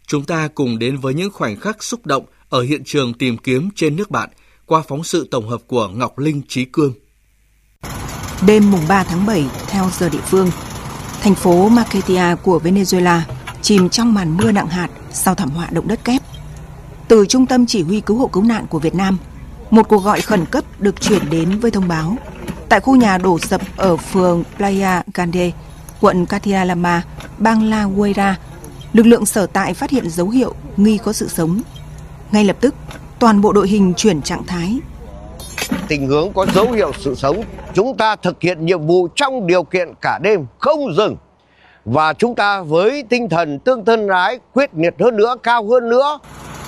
Chúng ta cùng đến với những khoảnh khắc xúc động ở hiện trường tìm kiếm trên nước bạn qua phóng sự tổng hợp của Ngọc Linh, Trí Cương. Đêm mùng 3 tháng 7 theo giờ địa phương, thành phố Maiquetía của Venezuela chìm trong màn mưa nặng hạt sau thảm họa động đất kép. Từ Trung tâm Chỉ huy Cứu hộ Cứu nạn của Việt Nam, một cuộc gọi khẩn cấp được chuyển đến với thông báo tại khu nhà đổ sập ở phường Playa Grande, quận Catia-Lama, bang La Guaira, lực lượng sở tại phát hiện dấu hiệu nghi có sự sống. Ngay lập tức, toàn bộ đội hình chuyển trạng thái. Tình huống có dấu hiệu sự sống, chúng ta thực hiện nhiệm vụ trong điều kiện cả đêm không dừng. Và chúng ta với tinh thần tương thân ái, quyết liệt hơn nữa, cao hơn nữa.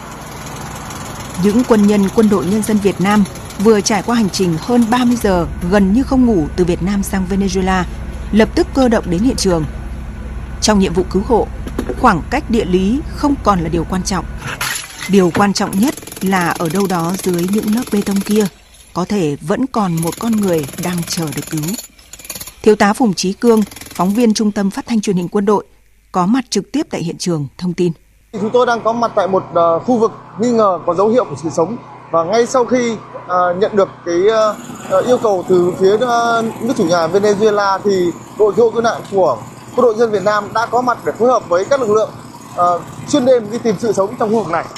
Những quân nhân Quân đội Nhân dân Việt Nam vừa trải qua hành trình hơn 30 giờ gần như không ngủ từ Việt Nam sang Venezuela, lập tức cơ động đến hiện trường. Trong nhiệm vụ cứu hộ, khoảng cách địa lý không còn là điều quan trọng. Điều quan trọng nhất là ở đâu đó dưới những lớp bê tông kia, có thể vẫn còn một con người đang chờ được cứu. Thiếu tá Phùng Trí Cương, phóng viên Trung tâm Phát thanh Truyền hình Quân đội, có mặt trực tiếp tại hiện trường, thông tin. Chúng tôi đang có mặt tại một khu vực nghi ngờ có dấu hiệu của sự sống, và ngay sau khi nhận được cái yêu cầu từ phía nước chủ nhà Venezuela thì đội cứu hộ cứu nạn của Quân đội Nhân dân Việt Nam đã có mặt để phối hợp với các lực lượng xuyên đêm đi tìm sự sống trong khu vực này.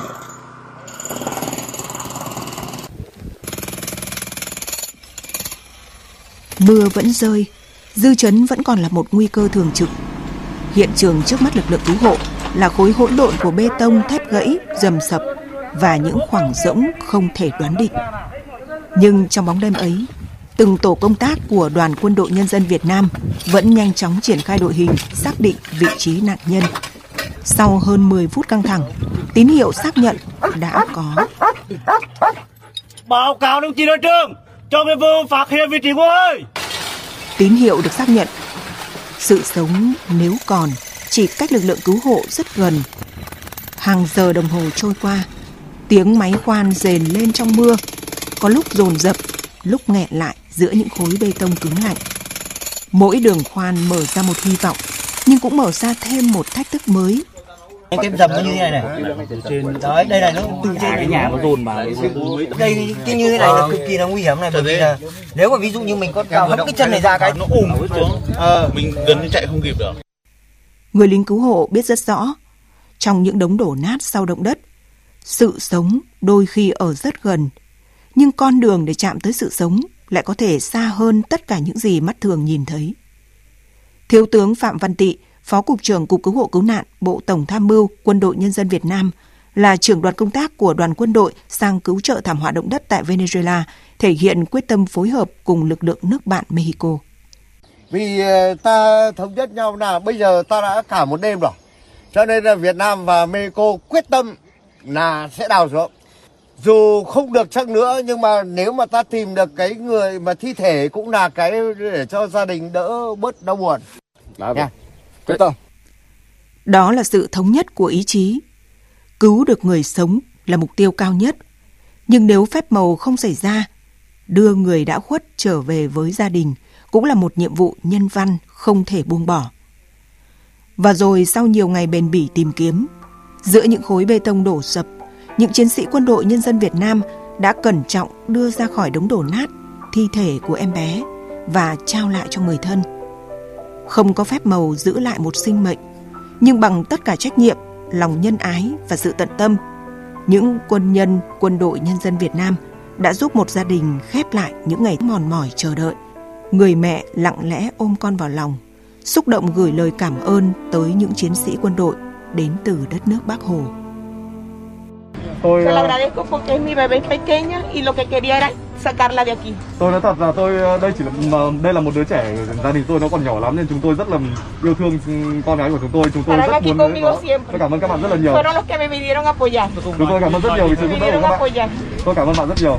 Mưa vẫn rơi, dư chấn vẫn còn là một nguy cơ thường trực. Hiện trường trước mắt lực lượng cứu hộ là khối hỗn độn của bê tông, thép gãy, rầm sập và những khoảng rỗng không thể đoán định. Nhưng trong bóng đêm ấy, từng tổ công tác của Đoàn Quân đội Nhân dân Việt Nam vẫn nhanh chóng triển khai đội hình xác định vị trí nạn nhân. Sau hơn 10 phút căng thẳng, tín hiệu xác nhận đã có. Báo cáo đồng chí đội trưởng, cho người vô phát hiện vị trí của ơi. Tín hiệu được xác nhận. Sự sống nếu còn chỉ cách lực lượng cứu hộ rất gần. Hàng giờ đồng hồ trôi qua, tiếng máy khoan rền lên trong mưa, có lúc dồn dập, lúc nghẹn lại giữa những khối bê tông cứng lạnh. Mỗi đường khoan mở ra một hy vọng, nhưng cũng mở ra thêm một thách thức mới. Cái dầm nó như thế này này. Đấy, đây này nó từ trên cái nhà nó dồn vào. Đây cái như thế này là cực kỳ là nguy hiểm này, bởi vì là nếu mà ví dụ như mình có cào hất cái chân này ra cái nó ùm xuống. Mình gần như chạy không kịp được. Người lính cứu hộ biết rất rõ, trong những đống đổ nát sau động đất, sự sống đôi khi ở rất gần, nhưng con đường để chạm tới sự sống lại có thể xa hơn tất cả những gì mắt thường nhìn thấy. Thiếu tướng Phạm Văn Tị, Phó Cục trưởng Cục Cứu hộ Cứu nạn, Bộ Tổng tham mưu Quân đội Nhân dân Việt Nam, là trưởng đoàn công tác của đoàn quân đội sang cứu trợ thảm họa động đất tại Venezuela, thể hiện quyết tâm phối hợp cùng lực lượng nước bạn Mexico. Vì ta thống nhất nhau là bây giờ ta đã cả một đêm rồi, cho nên là Việt Nam và Mexico quyết tâm là sẽ đào xuống. Dù không được chắc nữa, nhưng mà nếu mà ta tìm được cái người mà thi thể cũng là cái để cho gia đình đỡ bớt đau buồn. Quyết tâm. Đó là sự thống nhất của ý chí. Cứu được người sống là mục tiêu cao nhất. Nhưng nếu phép màu không xảy ra, đưa người đã khuất trở về với gia đình cũng là một nhiệm vụ nhân văn không thể buông bỏ. Và rồi sau nhiều ngày bền bỉ tìm kiếm, giữa những khối bê tông đổ sập, những chiến sĩ Quân đội Nhân dân Việt Nam đã cẩn trọng đưa ra khỏi đống đổ nát thi thể của em bé và trao lại cho người thân. Không có phép màu giữ lại một sinh mệnh, nhưng bằng tất cả trách nhiệm, lòng nhân ái và sự tận tâm, những quân nhân Quân đội Nhân dân Việt Nam đã giúp một gia đình khép lại những ngày mòn mỏi chờ đợi. Người mẹ lặng lẽ ôm con vào lòng, xúc động gửi lời cảm ơn tới những chiến sĩ quân đội đến từ đất nước Bác Hồ. Tôi nói thật là đây là một đứa trẻ, gia đình tôi nó còn nhỏ lắm nên chúng tôi rất là yêu thương con gái của chúng tôi rất muốn tôi cảm ơn các bạn rất là nhiều. Chúng tôi cảm ơn rất nhiều vì sự giúp đỡ của các bạn. Tôi cảm ơn bạn rất nhiều.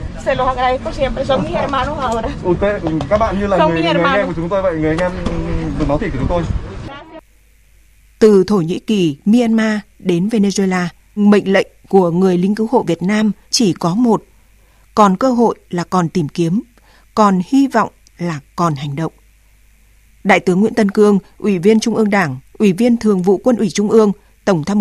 Các bạn như là người anh em của chúng tôi vậy, người anh em từ máu thịt của chúng tôi. Từ Thổ Nhĩ Kỳ, Myanmar đến Venezuela, mệnh lệnh của người lính cứu hộ Việt Nam chỉ có một: còn cơ hội là còn tìm kiếm, còn hy vọng là còn hành động. Đại tướng Nguyễn Tân Cương, Ủy viên Trung ương Đảng, Ủy viên Thường vụ Quân ủy Trung ương, Tổng tham mưu